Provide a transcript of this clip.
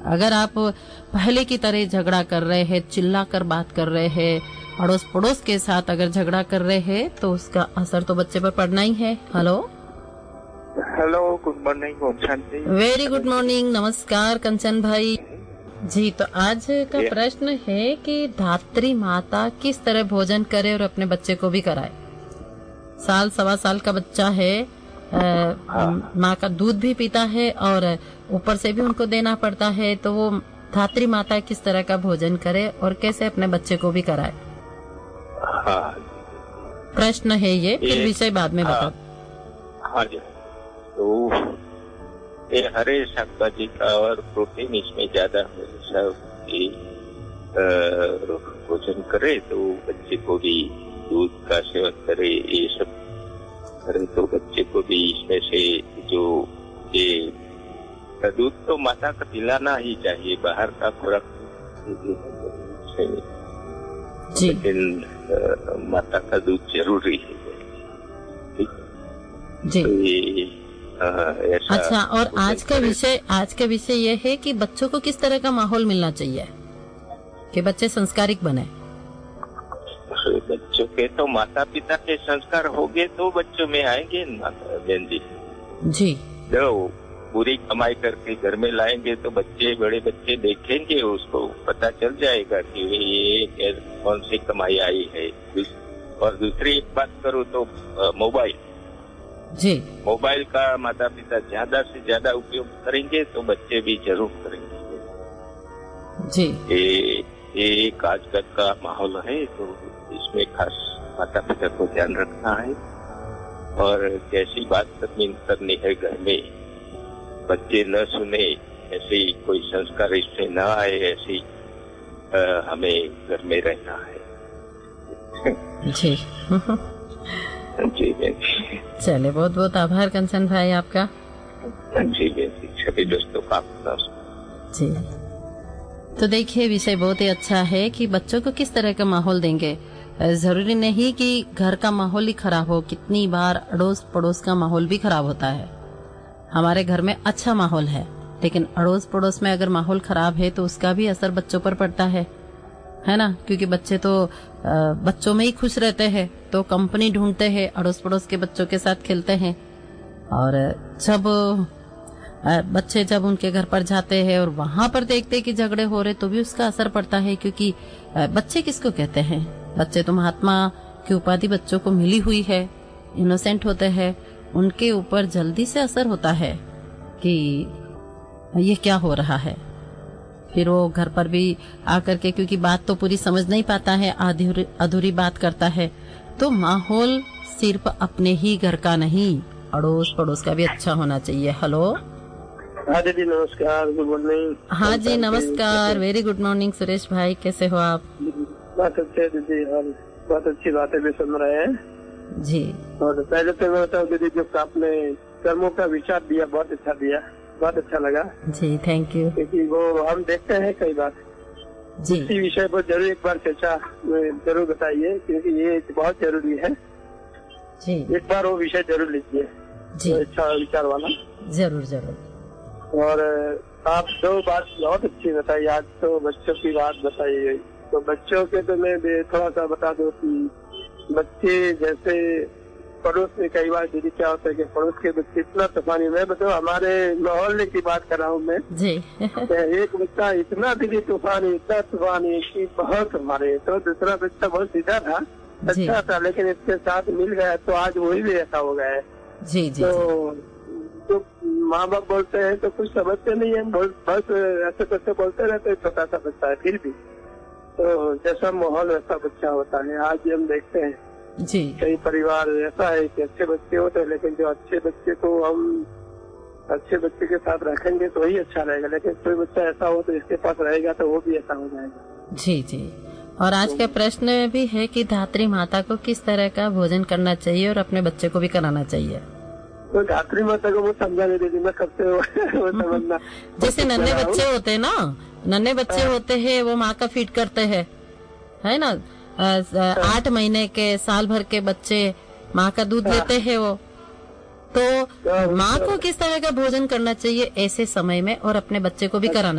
अगर आप पहले की तरह झगड़ा कर रहे हैं, चिल्ला कर बात कर रहे हैं, अड़ोस पड़ोस के साथ अगर झगड़ा कर रहे हैं तो उसका असर तो बच्चे पर पड़ना ही है। हेलो हेलो, गुड मॉर्निंग कंचन जी। वेरी गुड मॉर्निंग, नमस्कार कंचन भाई जी। तो आज का प्रश्न है कि धात्री माता किस तरह भोजन करे और अपने बच्चे को भी कराए। साल सवा साल का बच्चा है, माँ का दूध भी पीता है और ऊपर से भी उनको देना पड़ता है, तो वो धात्री माता किस तरह का भोजन करे और कैसे अपने बच्चे को भी कराए। हाँ, प्रश्न है ये, फिर विषय बाद में बता। हाँ जी, तो ये हरे शाकभाजी का और प्रोटीन इसमें ज्यादा भोजन करे तो बच्चे को भी दूध का सेवन करे, ये सब करे तो बच्चे को भी इसमें से जो ये दूध तो माता का पिलाना ही चाहिए, बाहर का खुराक लेकिन माता का दूध जरूरी है जी। तो ये अच्छा, और आज का विषय ये है कि बच्चों को किस तरह का माहौल मिलना चाहिए कि बच्चे संस्कारिक बने। बच्चों के तो माता पिता के संस्कार होंगे तो बच्चों में आएंगे बहन जी। जो पूरी कमाई करके घर में लाएंगे तो बच्चे, बड़े बच्चे देखेंगे, उसको पता चल जाएगा कि ये कौन सी कमाई आई है। और दूसरी एक बात करूँ तो मोबाइल जी, मोबाइल का माता पिता ज्यादा से ज्यादा उपयोग करेंगे तो बच्चे भी जरूर करेंगे जी। ये एक आजकल का माहौल है, तो इसमें खास माता पिता को ध्यान रखना है और कैसी बात करनी है घर में, बच्चे न सुने, ऐसे कोई संस्कार इसमें न आए, ऐसी हमें घर में रहना है जी। जी। चले, बहुत बहुत आभार कंचन भाई आपका जी। सभी दोस्तों का जी। तो देखिए, विषय बहुत ही अच्छा है कि बच्चों को किस तरह का माहौल देंगे। जरूरी नहीं कि घर का माहौल ही खराब हो, कितनी बार अड़ोस पड़ोस का माहौल भी खराब होता है। हमारे घर में अच्छा माहौल है लेकिन अड़ोस पड़ोस में अगर माहौल खराब है तो उसका भी असर बच्चों पर पड़ता है ना, क्योंकि बच्चे तो बच्चों में ही खुश रहते हैं, तो कंपनी ढूंढते हैं, अड़ोस पड़ोस के बच्चों के साथ खेलते हैं। और जब उनके घर पर जाते हैं और वहां पर देखते हैं कि झगड़े हो रहे तो भी उसका असर पड़ता है, क्योंकि बच्चे किसको कहते हैं, बच्चे तो महात्मा की उपाधि बच्चों को मिली हुई है, इनोसेंट होते हैं, उनके ऊपर जल्दी से असर होता है कि ये क्या हो रहा है। फिर वो घर पर भी आकर के, क्योंकि बात तो पूरी समझ नहीं पाता है, अधूरी बात करता है, तो माहौल सिर्फ अपने ही घर का नहीं, अड़ोस पड़ोस का भी अच्छा होना चाहिए। हेलो, हाँ जी, नमस्कार, गुड मॉर्निंग। हाँ जी, नमस्कार, वेरी गुड मॉर्निंग सुरेश भाई, कैसे हो आप? बहुत अच्छे दीदी, और बहुत अच्छी बातें भी सुन रहे हैं जी। और पहले तो मैं बताऊँ दीदी, जो आपने कर्मों का विचार दिया बहुत अच्छा दिया, बहुत अच्छा लगा जी, थैंक यू। क्योंकि वो हम देखते हैं कई बार जी, इसी विषय पर जरूर एक बार चर्चा जरूर बताइए, क्योंकि ये बहुत जरूरी है जी। एक बार वो विषय जरूर लीजिए जी, अच्छा विचार वाला। जरूर जरूर। और आप दो बात बहुत अच्छी बताई, आज तो बच्चों की बात बताई गई, तो बच्चों के तो मैं थोड़ा सा बता दूं कि बच्चे जैसे पड़ोस में कई बार दीदी क्या होता है कि पड़ोस के बच्चे इतना तूफानी, मैं बताऊं हमारे मोहल्ले की बात कर रहा हूँ मैं जी। एक बच्चा इतना दीदी तूफानी, इतना तूफानी कि बहुत हमारे, तो दूसरा बच्चा बहुत सीधा था, अच्छा था, लेकिन इसके साथ मिल गया तो आज वही भी ऐसा हो गया है जी जी। तो माँ बाप बोलते हैं तो कुछ समझते नहीं है, बस ऐसे कैसे बोलते रहते, छोटा सा बच्चा है, फिर भी तो जैसा माहौल वैसा बच्चा होता है। आज हम देखते हैं जी, कई परिवार ऐसा है कि अच्छे बच्चे होते हैं, लेकिन जो अच्छे बच्चे को हम अच्छे बच्चे के साथ रखेंगे तो ही अच्छा रहेगा, लेकिन कोई बच्चा ऐसा हो तो इसके पास रहेगा तो वो भी ऐसा हो जाएगा। जी जी। और आज का प्रश्न भी है कि धात्री माता को किस तरह का भोजन करना चाहिए और अपने बच्चे को भी कराना चाहिए। तो धात्री माता को वो समझा नहीं देती, मैं कब से वो समझना। जैसे नन्हे बच्चे होते हैं ना, नन्हे बच्चे होते हैं, वो माँ का फीड करते हैं, है ना, 8 महीने के, साल भर के बच्चे माँ का दूध लेते हैं वो, तो माँ को किस तरह का भोजन करना चाहिए ऐसे समय में और अपने बच्चे को भी कराना